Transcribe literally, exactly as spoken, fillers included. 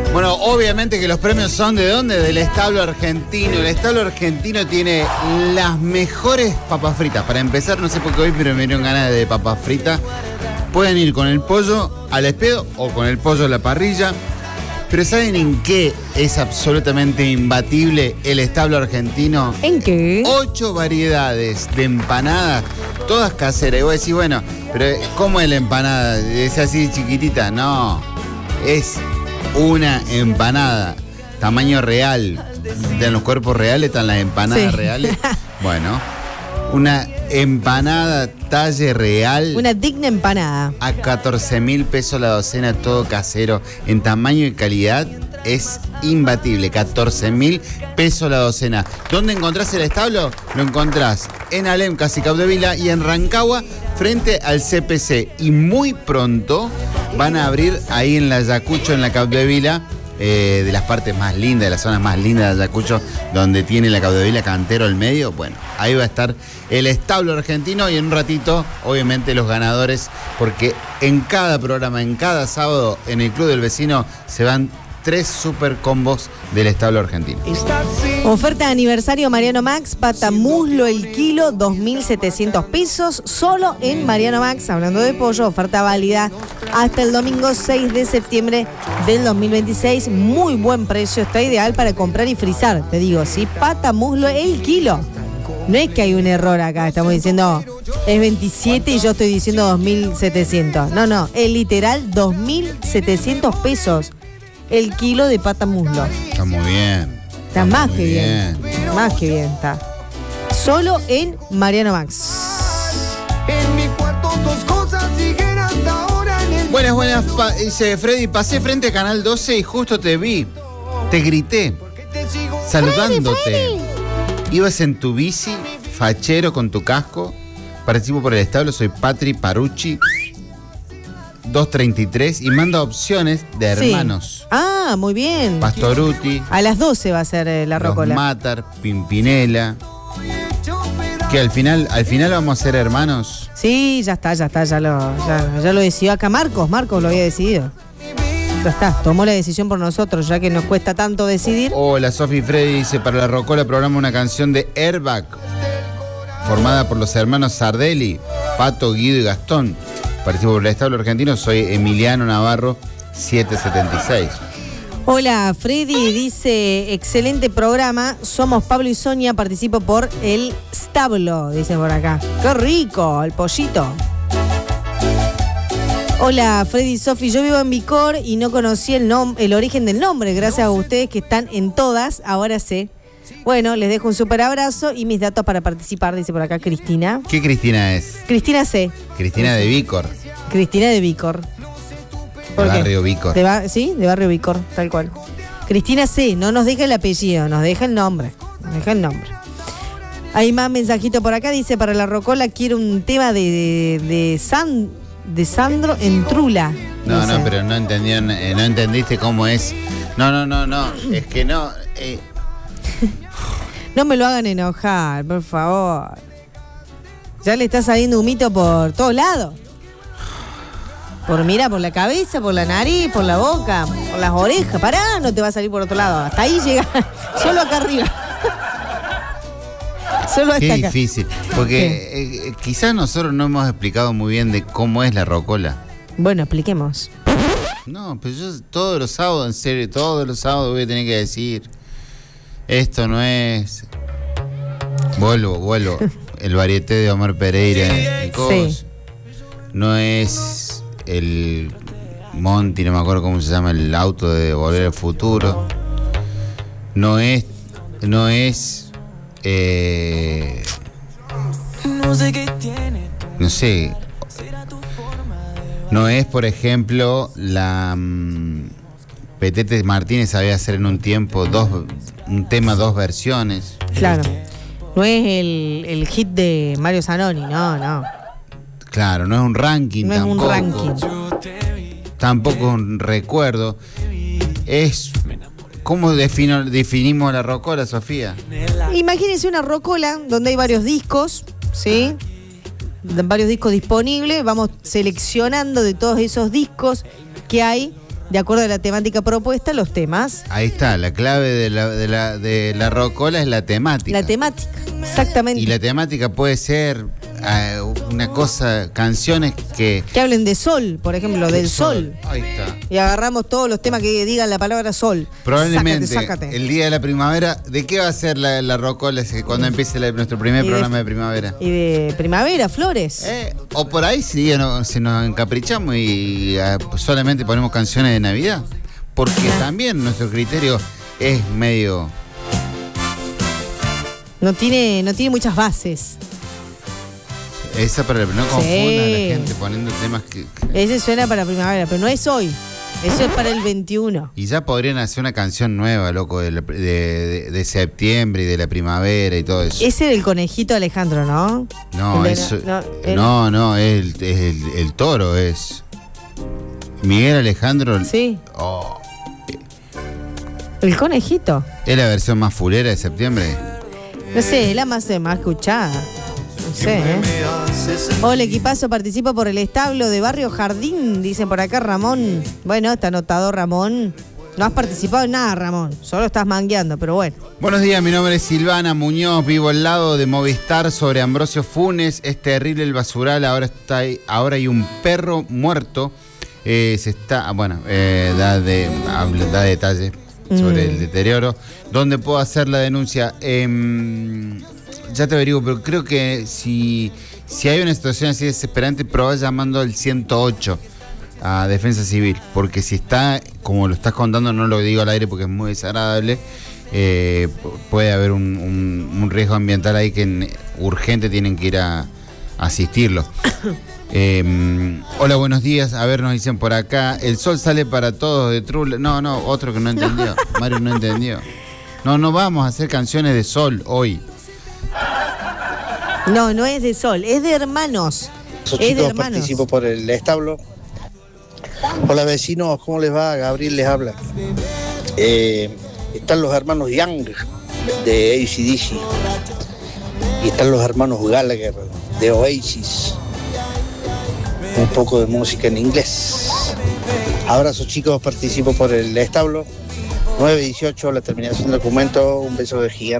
Bueno, obviamente que los premios son ¿de dónde? Del establo argentino. El establo argentino tiene las mejores papas fritas. Para empezar, no sé por qué hoy, pero me dieron ganas de papas fritas. Pueden ir con el pollo al espedo o con el pollo a la parrilla. Pero ¿saben en qué es absolutamente imbatible el establo argentino? ¿En qué? Ocho variedades de empanadas, todas caseras. Y vos decís, bueno, pero ¿cómo es la empanada? ¿Es así chiquitita? No, es una empanada, tamaño real. En los cuerpos reales están las empanadas Sí. reales. Bueno, una empanada talle real. Una digna empanada. A catorce mil pesos la docena, todo casero. En tamaño y calidad es imbatible. catorce mil pesos la docena. ¿Dónde encontrás el establo? Lo encontrás en Alem, casi Capdevila, y en Rancagua, frente al C P C. Y muy pronto van a abrir ahí en la Ayacucho, en la Capdevila, eh, de las partes más lindas, de las zonas más lindas de Ayacucho, donde tiene la Capdevila Cantero al medio. Bueno, ahí va a estar el establo argentino y en un ratito, obviamente, los ganadores, porque en cada programa, en cada sábado, en el Club del Vecino, se van tres super combos del establo argentino. Oferta de aniversario Mariano Max, pata muslo el kilo, dos mil setecientos pesos, solo en Mariano Max. Hablando de pollo, oferta válida hasta el domingo seis de septiembre del dos mil veintiséis. Muy buen precio, está ideal para comprar y frizar. Te digo, sí, pata muslo el kilo. No es que hay un error acá, estamos diciendo es veintisiete y yo estoy diciendo dos mil setecientos. No, no, es literal dos mil setecientos pesos el kilo de pata muslo. Está muy bien. Está, está más que bien. bien. Más que bien está. Solo en Mariano Max. En mi cuarto dos cosas siguen hasta ahora en el... Buenas, buenas, pa- dice Freddy, pasé frente a Canal doce y justo te vi. Te grité, saludándote. Freddy, Freddy. Ibas en tu bici, fachero con tu casco. Participo por el establo, soy Patri Parucci, doscientos treinta y tres, y manda opciones de hermanos. Sí. Ah, muy bien. Pastoruti, A las doce va a ser eh, la Los rocola. Matar, Pimpinela. Que al final, al final vamos a ser hermanos. Sí, ya está, ya está, ya lo, ya, ya lo decidió acá Marcos. Marcos lo había decidido. Ya está, tomó la decisión por nosotros, ya que nos cuesta tanto decidir. Hola, Sofi Freddy dice, para la rocola programa una canción de Airbag, formada por los hermanos Sardelli, Pato, Guido y Gastón. Participo por el establo argentino, soy Emiliano Navarro, setecientos setenta y seis. Hola, Freddy dice, excelente programa, somos Pablo y Sonia, participo por el establo, dice por acá. ¡Qué rico, el pollito! Hola, Freddy y Sofi, yo vivo en Vicor y no conocí el, nom- el origen del nombre, gracias a ustedes que están en todas, ahora sé. Bueno, les dejo un súper abrazo y mis datos para participar, dice por acá Cristina. ¿Qué Cristina es? Cristina C. Cristina de Vícor, Cristina de Vicor. de ¿Por qué? Barrio Vícor. De ba- sí, de Barrio Vicor, tal cual. Cristina C, no nos deja el apellido, nos deja el nombre. Nos deja el nombre. Hay más mensajito por acá, dice, para la rocola quiero un tema de, de, de, San, de Sandro Entrula. No, dice. no, pero no entendían, eh, no entendiste cómo es. No, no, no, no, es que no. eh, No me lo hagan enojar, por favor. Ya le está saliendo humito por todos lados. Por, mira, por la cabeza, por la nariz, por la boca, por las orejas. Pará, no te va a salir por otro lado. Hasta ahí llega, solo acá arriba. Solo hasta Qué acá. difícil, porque eh, quizás nosotros no hemos explicado muy bien de cómo es la rocola. Bueno, expliquemos. No, pero yo todos los sábados, en serio, todos los sábados voy a tener que decir, esto no es... Vuelvo, vuelvo, el varieté de Omar Pereira, el cos, Sí. no es el Monty, no me acuerdo cómo se llama, el auto de Volver al Futuro, no es, no es, eh, No sé qué tiene. no sé, no es, por ejemplo, la mm, Petete Martínez sabía hacer en un tiempo dos, un tema, dos versiones. Claro. No es el, el hit de Mario Zanoni, no, no. Claro, no es un ranking No es un tampoco. ranking. Tampoco es un recuerdo. Es... ¿Cómo defino, definimos la rocola, Sofía? Imagínense una rocola donde hay varios discos, ¿sí? Varios discos disponibles. Vamos seleccionando de todos esos discos que hay de acuerdo a la temática propuesta, los temas. Ahí está, la clave de la, de la, de la rocola es la temática. La temática, exactamente. Y la temática puede ser uh, una cosa, canciones que... Que hablen de sol, por ejemplo, del sol. sol. Ahí está. Y agarramos todos los temas que digan la palabra sol. Probablemente sácate, sácate. el día de la primavera, ¿de qué va a ser la, la rocola cuando empiece la, nuestro primer Y programa de, de primavera? Y de primavera, flores. Eh, o por ahí si no, si nos encaprichamos y uh, solamente ponemos canciones de Navidad. Porque también nuestro criterio es medio... No tiene, no tiene muchas bases. Esa para no confundan Sí. a la gente poniendo temas que, que... Ese suena para primavera, pero no es hoy. Eso es para el veintiuno. Y ya podrían hacer una canción nueva, loco, de, la- de, de- de septiembre y de la primavera y todo eso. Ese del conejito Alejandro, ¿no? No, El de- eso... no, el- No, no, es el, es el, el toro, es... Miguel Alejandro... Sí, Oh, el conejito. ¿es la versión más fulera de septiembre? No sé, es la más, más escuchada. No sé, ¿eh? Hola, equipazo, participo por el establo de Barrio Jardín, dice por acá Ramón. Bueno, está anotado Ramón. No has participado en nada, Ramón. Solo estás mangueando, pero bueno. Buenos días, mi nombre es Silvana Muñoz, vivo al lado de Movistar sobre Ambrosio Funes. Es terrible el basural, ahora está ahí, ahora hay un perro muerto. Eh, se está, bueno, eh, da, de, habla- da detalles sobre Mm. el deterioro. ¿Dónde puedo hacer la denuncia? Em, ya te averiguo, pero creo que si, si hay una situación así desesperante, probá llamando al ciento ocho a Defensa Civil, porque si está, como lo estás contando, no lo digo al aire porque es muy desagradable, eh, pu- puede haber un, un- un riesgo ambiental ahí que en- urgente tienen que ir a, a asistirlo. Eh, hola, buenos días. A ver, nos dicen por acá, el sol sale para todos de Trula. No, no, otro que no entendió. Mario no entendió. No, no vamos a hacer canciones de sol hoy. No, no es de sol, es de hermanos. Esos Es de chicos hermanos. participo por el establo. Hola vecinos, ¿cómo les va? Gabriel les habla. Eh, están los hermanos Young de A C D C y están los hermanos Gallagher de Oasis. Un poco de música en inglés. Abrazo chicos, participo por el establo. nueve dieciocho, la terminación del documento. Un beso de gigante.